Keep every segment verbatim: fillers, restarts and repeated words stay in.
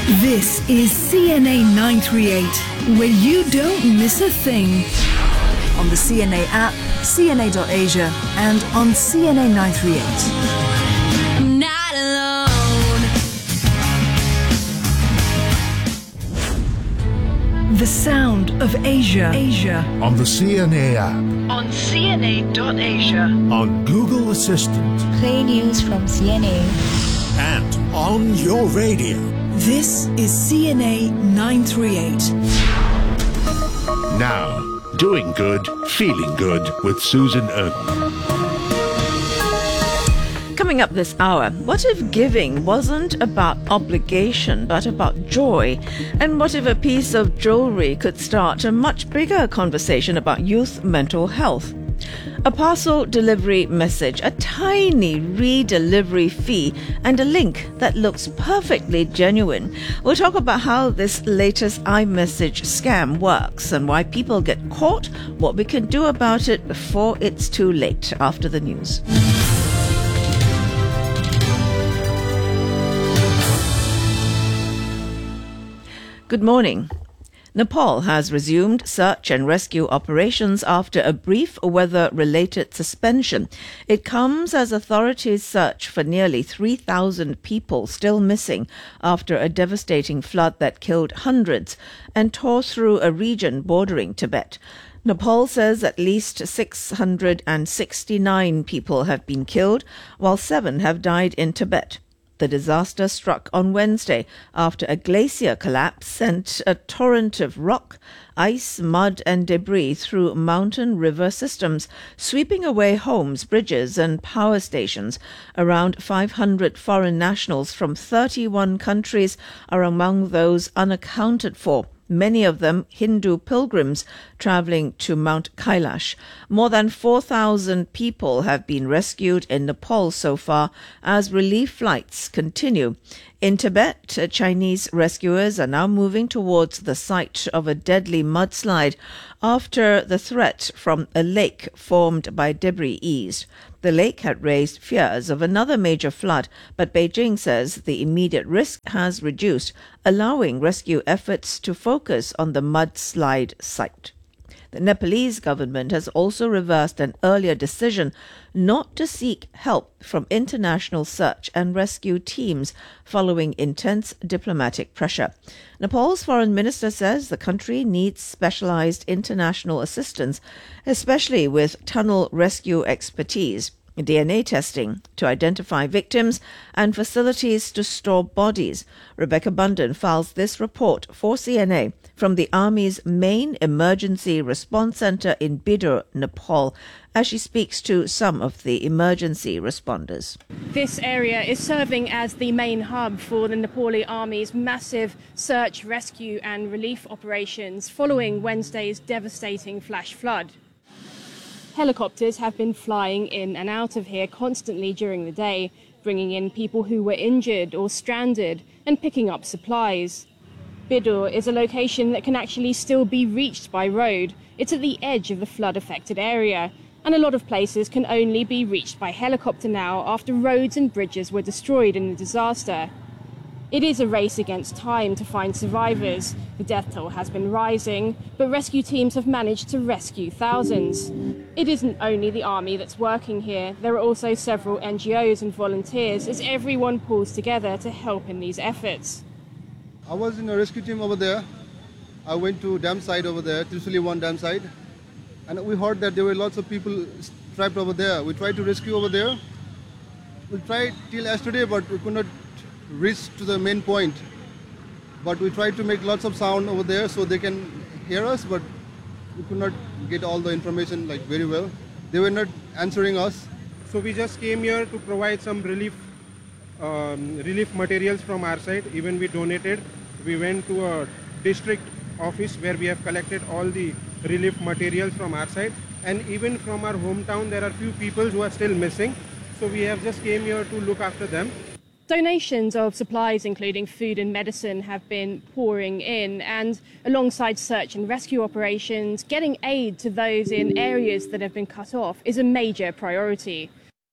This is C N A nine thirty-eight, where you don't miss a thing. On the C N A app, C N A dot Asia, and on C N A nine thirty-eight. I'm not alone. The sound of Asia. Asia. On the C N A app. On C N A dot Asia. On Google Assistant. Play news from C N A. And on your radio. This is C N A nine thirty-eight. Now, doing good, feeling good with Susan Erden. Coming up this hour, what if giving wasn't about obligation but about joy? And what if a piece of jewelry could start a much bigger conversation about youth mental health? A parcel delivery message, a tiny re-delivery fee, and a link that looks perfectly genuine. We'll talk about how this latest iMessage scam works and why people get caught, what we can do about it before it's too late after the news. Good morning. Nepal has resumed search and rescue operations after a brief weather-related suspension. It comes as authorities search for nearly three thousand people still missing after a devastating flood that killed hundreds and tore through a region bordering Tibet. Nepal says at least six hundred sixty-nine people have been killed, while seven have died in Tibet. The disaster struck on Wednesday after a glacier collapse sent a torrent of rock, ice, mud and debris through mountain river systems, sweeping away homes, bridges and power stations. Around five hundred foreign nationals from thirty-one countries are among those unaccounted for, many of them Hindu pilgrims travelling to Mount Kailash. More than four thousand people have been rescued in Nepal so far as relief flights continue. In Tibet, Chinese rescuers are now moving towards the site of a deadly mudslide after the threat from a lake formed by debris eased. The lake had raised fears of another major flood, but Beijing says the immediate risk has reduced, allowing rescue efforts to focus on the mudslide site. The Nepalese government has also reversed an earlier decision not to seek help from international search and rescue teams following intense diplomatic pressure. Nepal's foreign minister says the country needs specialized international assistance, especially with tunnel rescue expertise, D N A testing to identify victims, and facilities to store bodies. Rebecca Bunden files this report for C N A from the Army's main emergency response center in Bidur, Nepal, as she speaks to some of the emergency responders. This area is serving as the main hub for the Nepali Army's massive search, rescue and relief operations following Wednesday's devastating flash flood. Helicopters have been flying in and out of here constantly during the day, bringing in people who were injured or stranded and picking up supplies. Bidur is a location that can actually still be reached by road. It's at the edge of the flood-affected area, and a lot of places can only be reached by helicopter now after roads and bridges were destroyed in the disaster. It is a race against time to find survivors. The death toll has been rising, but rescue teams have managed to rescue thousands. It isn't only the army that's working here. There are also several N G Os and volunteers as everyone pulls together to help in these efforts. I was in a rescue team over there. I went to dam site over there, Trisuli one dam site, and we heard that there were lots of people trapped over there. We tried to rescue over there. We tried till yesterday, but we could not reach to the main point. But we tried to make lots of sound over there so they can hear us, but we could not get all the information like very well. They were not answering us. So we just came here to provide some relief um, relief materials from our side. Even we donated. We went to a district office where we have collected all the relief materials from our side. And even from our hometown, there are few people who are still missing. So we have just came here to look after them. Donations of supplies, including food and medicine, have been pouring in, and alongside search and rescue operations, getting aid to those in areas that have been cut off is a major priority.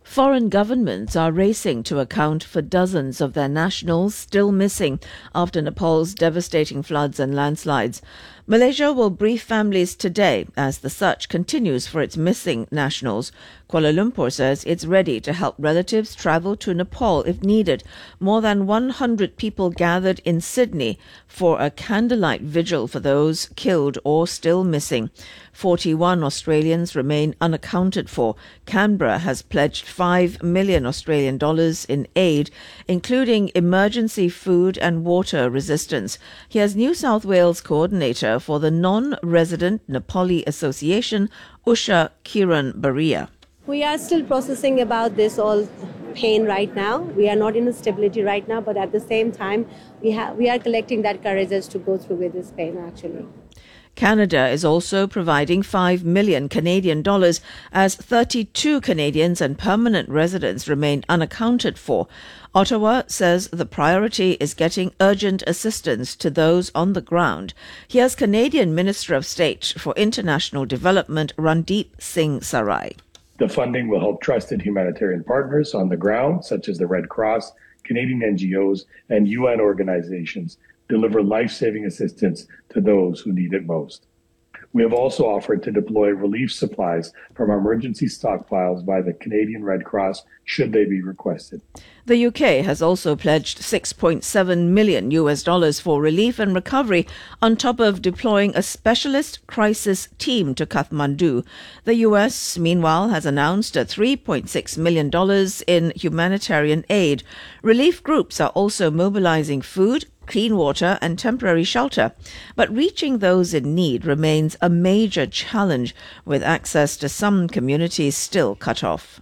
Foreign governments are racing to account for dozens of their nationals still missing after Nepal's devastating floods and landslides. Malaysia will brief families today as the search continues for its missing nationals. Kuala Lumpur says it's ready to help relatives travel to Nepal if needed. More than one hundred people gathered in Sydney for a candlelight vigil for those killed or still missing. forty-one Australians remain unaccounted for. Canberra has pledged five million Australian dollars in aid, including emergency food and water resistance. Here's New South Wales coordinator for the non-resident Nepali Association, Usha Kiran Baria. We are still processing about this all pain right now. We are not in a stability right now, but at the same time, we have we are collecting that courage as to go through with this pain actually. Canada is also providing five million Canadian dollars as thirty-two Canadians and permanent residents remain unaccounted for. Ottawa says the priority is getting urgent assistance to those on the ground. Here's Canadian Minister of State for International Development, Randeep Singh Sarai. The funding will help trusted humanitarian partners on the ground, such as the Red Cross, Canadian N G Os, and U N organizations, deliver life-saving assistance to those who need it most. We have also offered to deploy relief supplies from our emergency stockpiles by the Canadian Red Cross should they be requested. The U K has also pledged six point seven million U S dollars for relief and recovery on top of deploying a specialist crisis team to Kathmandu. The U S, meanwhile, has announced a three point six million dollars in humanitarian aid. Relief groups are also mobilizing food, clean water and temporary shelter. But reaching those in need remains a major challenge, with access to some communities still cut off.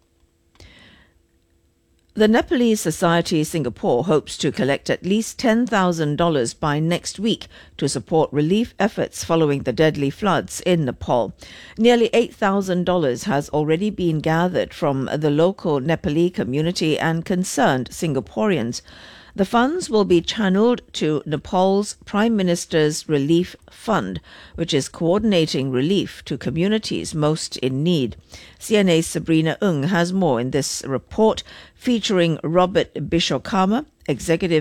The Nepalese Society Singapore hopes to collect at least ten thousand dollars by next week to support relief efforts following the deadly floods in Nepal. Nearly eight thousand dollars has already been gathered from the local Nepali community and concerned Singaporeans. The funds will be channeled to Nepal's Prime Minister's Relief Fund, which is coordinating relief to communities most in need. C N A's Sabrina Ng has more in this report, featuring Robert Bishokama, Executive